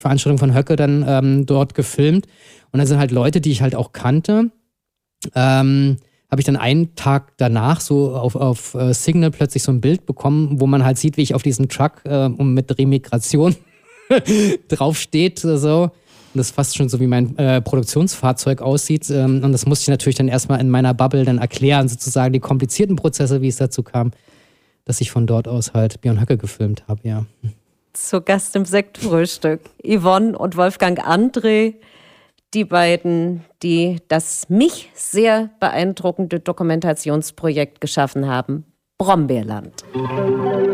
Veranstaltung von Höcke dann dort gefilmt. Und da sind halt Leute, die ich halt auch kannte. Habe ich dann einen Tag danach so auf Signal plötzlich so ein Bild bekommen, wo man halt sieht, wie ich auf diesem Truck mit Remigration draufsteht. So. Und das fast schon so wie mein Produktionsfahrzeug aussieht. Und das musste ich natürlich dann erstmal in meiner Bubble dann erklären, sozusagen die komplizierten Prozesse, wie es dazu kam, dass ich von dort aus halt Björn Höcke gefilmt habe, ja. Zu Gast im Sektfrühstück Yvonne und Wolfgang André, die beiden, die das mich sehr beeindruckende Dokumentationsprojekt geschaffen haben, Brombeerland.